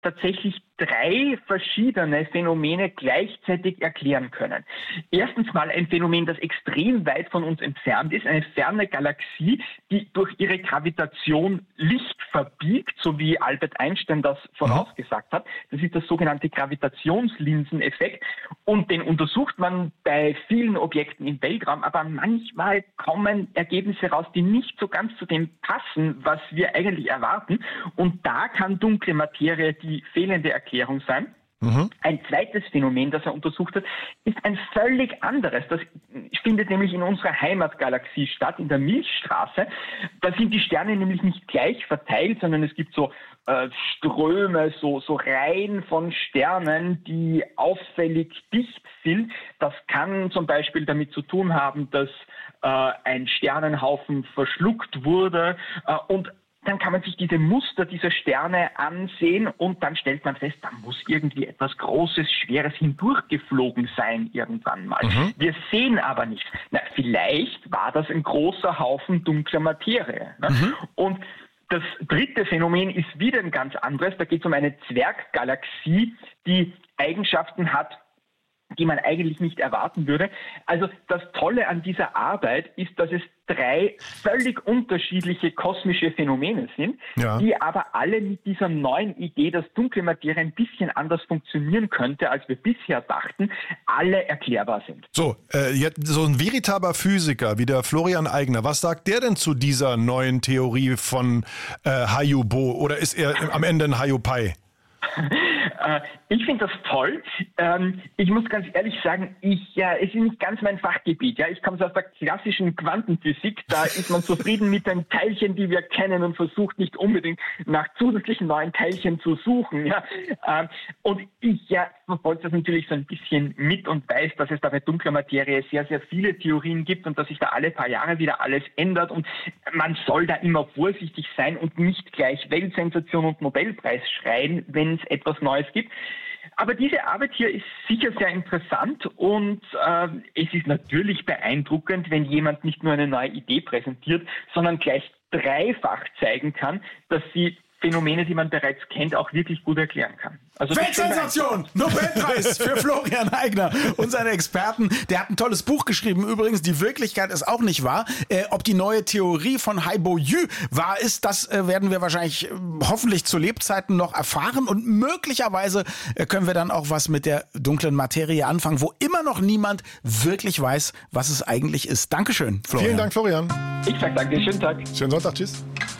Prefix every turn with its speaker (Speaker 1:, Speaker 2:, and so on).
Speaker 1: tatsächlich 3 verschiedene Phänomene gleichzeitig erklären können. Erstens mal ein Phänomen, das extrem weit von uns entfernt ist, eine ferne Galaxie, die durch ihre Gravitation Licht verbiegt, so wie Albert Einstein das vorausgesagt hat. Das ist das sogenannte Gravitationslinseneffekt und den untersucht man bei vielen Objekten im Weltraum, aber manchmal kommen Ergebnisse raus, die nicht so ganz zu dem passen, was wir eigentlich erwarten, und da kann dunkle Materie die fehlende Erklärung sein. Ein zweites Phänomen, das er untersucht hat, ist ein völlig anderes. Das findet nämlich in unserer Heimatgalaxie statt, in der Milchstraße. Da sind die Sterne nämlich nicht gleich verteilt, sondern es gibt so Ströme, so Reihen von Sternen, die auffällig dicht sind. Das kann zum Beispiel damit zu tun haben, dass ein Sternenhaufen verschluckt wurde und dann kann man sich diese Muster dieser Sterne ansehen und dann stellt man fest, da muss irgendwie etwas Großes, Schweres hindurchgeflogen sein irgendwann mal. Wir sehen aber nichts. Na, vielleicht war das ein großer Haufen dunkler Materie. Ne? Und das dritte Phänomen ist wieder ein ganz anderes. Da geht es um eine Zwerggalaxie, die Eigenschaften hat, die man eigentlich nicht erwarten würde. Also das Tolle an dieser Arbeit ist, dass es 3 völlig unterschiedliche kosmische Phänomene sind, die aber alle mit dieser neuen Idee, dass dunkle Materie ein bisschen anders funktionieren könnte, als wir bisher dachten, alle erklärbar sind.
Speaker 2: So, jetzt so ein veritabler Physiker wie der Florian Eigner, was sagt der denn zu dieser neuen Theorie von Hayu-Bo? Oder ist er am Ende ein Hayu-Pai?
Speaker 1: Ich finde das toll. Ich muss ganz ehrlich sagen, es ist nicht ganz mein Fachgebiet. Ja, ich komme so aus der klassischen Quantenphysik. Da ist man zufrieden mit den Teilchen, die wir kennen und versucht nicht unbedingt nach zusätzlichen neuen Teilchen zu suchen. Ja, und ich verfolge das natürlich so ein bisschen mit und weiß, dass es da bei dunkler Materie sehr, sehr viele Theorien gibt und dass sich da alle paar Jahre wieder alles ändert und man soll da immer vorsichtig sein und nicht gleich Weltsensation und Nobelpreis schreien, wenn es etwas Neues gibt. Aber diese Arbeit hier ist sicher sehr interessant und es ist natürlich beeindruckend, wenn jemand nicht nur eine neue Idee präsentiert, sondern gleich dreifach zeigen kann, dass sie Phänomene, die man bereits kennt, auch wirklich gut erklären kann. Also
Speaker 3: Weltsensation! Nobelpreis für Florian Eigner und seine Experten. Der hat ein tolles Buch geschrieben. Übrigens, die Wirklichkeit ist auch nicht wahr. Ob die neue Theorie von Hayu-Bo wahr ist, das werden wir wahrscheinlich hoffentlich zu Lebzeiten noch erfahren. Und möglicherweise können wir dann auch was mit der dunklen Materie anfangen, wo immer noch niemand wirklich weiß, was es eigentlich ist. Dankeschön, Florian.
Speaker 2: Vielen Dank, Florian.
Speaker 1: Ich sage danke, schönen Tag.
Speaker 2: Schönen Sonntag, tschüss.